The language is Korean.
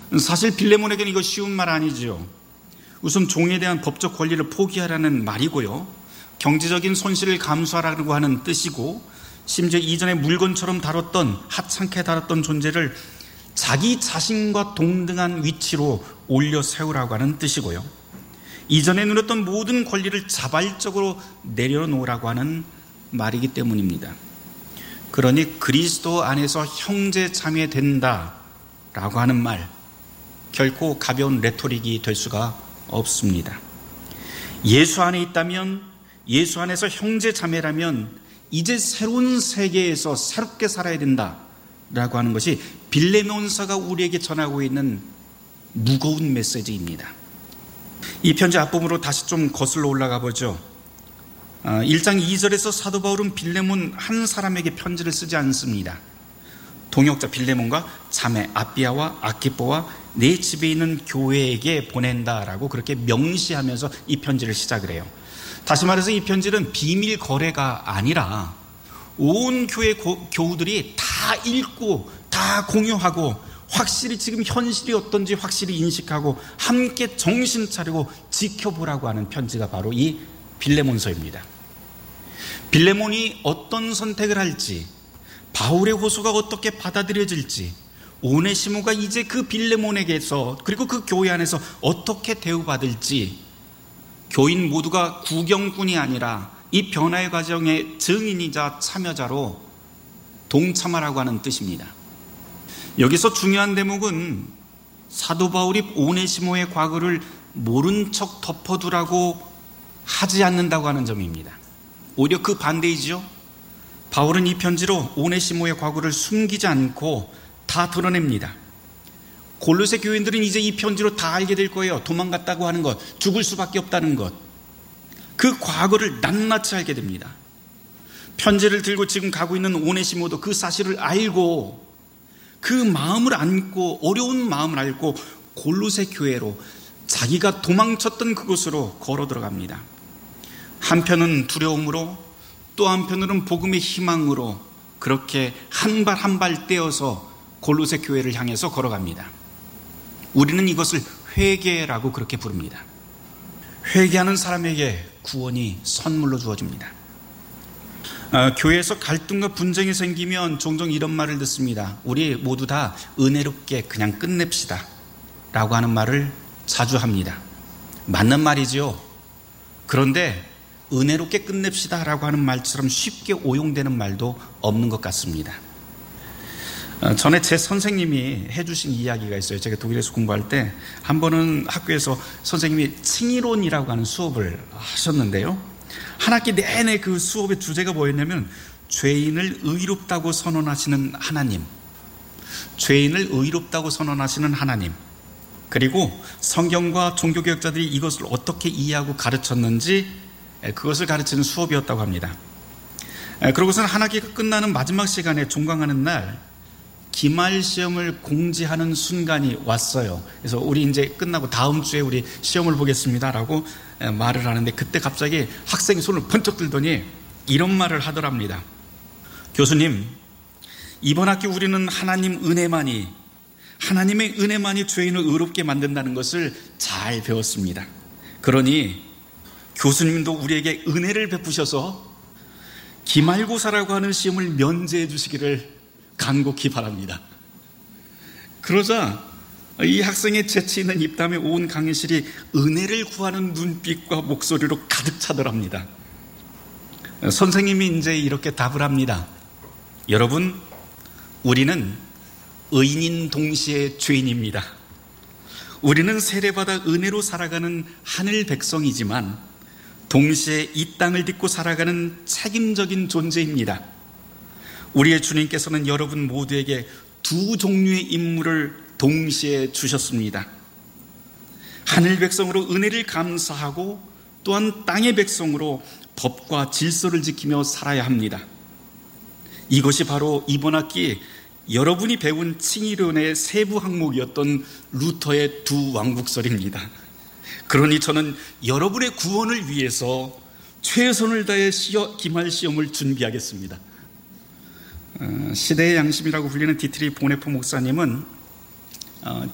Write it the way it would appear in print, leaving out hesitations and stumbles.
사실 빌레몬에게는 이거 쉬운 말 아니죠. 우선 종에 대한 법적 권리를 포기하라는 말이고요, 경제적인 손실을 감수하라고 하는 뜻이고, 심지어 이전에 물건처럼 다뤘던, 하찮게 다뤘던 존재를 자기 자신과 동등한 위치로 올려 세우라고 하는 뜻이고요, 이전에 누렸던 모든 권리를 자발적으로 내려놓으라고 하는 말이기 때문입니다. 그러니 그리스도 안에서 형제 자매 된다라고 하는 말, 결코 가벼운 레토릭이 될 수가 없습니다. 예수 안에 있다면, 예수 안에서 형제 자매라면 이제 새로운 세계에서 새롭게 살아야 된다라고 하는 것이 빌레몬서가 우리에게 전하고 있는 무거운 메시지입니다. 이 편지 앞부분으로 다시 좀 거슬러 올라가 보죠. 1장 2절에서 사도 바울은 빌레몬 한 사람에게 편지를 쓰지 않습니다. 동역자 빌레몬과 자매 아비아와 아키포와 내 집에 있는 교회에게 보낸다라고 그렇게 명시하면서 이 편지를 시작을 해요. 다시 말해서 이 편지는 비밀 거래가 아니라 온 교회 교우들이 다 읽고 다 공유하고 확실히 지금 현실이 어떤지 확실히 인식하고 함께 정신 차리고 지켜보라고 하는 편지가 바로 이 빌레몬서입니다. 빌레몬이 어떤 선택을 할지, 바울의 호소가 어떻게 받아들여질지, 오네시모가 이제 그 빌레몬에게서 그리고 그 교회 안에서 어떻게 대우받을지, 교인 모두가 구경꾼이 아니라 이 변화의 과정의 증인이자 참여자로 동참하라고 하는 뜻입니다. 여기서 중요한 대목은 사도 바울이 오네시모의 과거를 모른 척 덮어두라고 하지 않는다고 하는 점입니다. 오히려 그 반대이지요. 바울은 이 편지로 오네시모의 과거를 숨기지 않고 다 드러냅니다. 골로새 교인들은 이제 이 편지로 다 알게 될 거예요. 도망갔다고 하는 것, 죽을 수밖에 없다는 것, 그 과거를 낱낱이 알게 됩니다. 편지를 들고 지금 가고 있는 오네시모도 그 사실을 알고 그 마음을 안고, 어려운 마음을 안고 골로새 교회로, 자기가 도망쳤던 그곳으로 걸어 들어갑니다. 한편은 두려움으로, 또 한편으로는 복음의 희망으로 그렇게 한 발 한 발 떼어서 골로새 교회를 향해서 걸어갑니다. 우리는 이것을 회개라고 그렇게 부릅니다. 회개하는 사람에게 구원이 선물로 주어집니다. 교회에서 갈등과 분쟁이 생기면 종종 이런 말을 듣습니다. 우리 모두 다 은혜롭게 그냥 끝냅시다 라고 하는 말을 자주 합니다. 맞는 말이지요. 그런데 은혜롭게 끝냅시다 라고 하는 말처럼 쉽게 오용되는 말도 없는 것 같습니다. 전에 제 선생님이 해주신 이야기가 있어요. 제가 독일에서 공부할 때 한 번은 학교에서 선생님이 칭의론이라고 하는 수업을 하셨는데요, 한 학기 내내 그 수업의 주제가 뭐였냐면 죄인을 의롭다고 선언하시는 하나님, 죄인을 의롭다고 선언하시는 하나님, 그리고 성경과 종교개혁자들이 이것을 어떻게 이해하고 가르쳤는지 그것을 가르치는 수업이었다고 합니다. 그러고서는 한 학기가 끝나는 마지막 시간에 종강하는 날 기말 시험을 공지하는 순간이 왔어요. 그래서 우리 이제 끝나고 다음 주에 우리 시험을 보겠습니다라고 말을 하는데, 그때 갑자기 학생이 손을 번쩍 들더니 이런 말을 하더랍니다. 교수님, 이번 학기 우리는 하나님의 은혜만이 죄인을 의롭게 만든다는 것을 잘 배웠습니다. 그러니 교수님도 우리에게 은혜를 베푸셔서 기말고사라고 하는 시험을 면제해 주시기를 간곡히 바랍니다. 그러자 이 학생의 재치 있는 입담에 온 강의실이 은혜를 구하는 눈빛과 목소리로 가득 차더랍니다. 선생님이 이제 이렇게 답을 합니다. 여러분, 우리는 의인인 동시에 죄인입니다. 우리는 세례받아 은혜로 살아가는 하늘 백성이지만 동시에 이 땅을 딛고 살아가는 책임적인 존재입니다. 우리의 주님께서는 여러분 모두에게 두 종류의 임무를 동시에 주셨습니다. 하늘 백성으로 은혜를 감사하고 또한 땅의 백성으로 법과 질서를 지키며 살아야 합니다. 이것이 바로 이번 학기 여러분이 배운 칭의론의 세부 항목이었던 루터의 두 왕국설입니다. 그러니 저는 여러분의 구원을 위해서 최선을 다해 기말 시험을 준비하겠습니다. 시대의 양심이라고 불리는 디트리 보네포 목사님은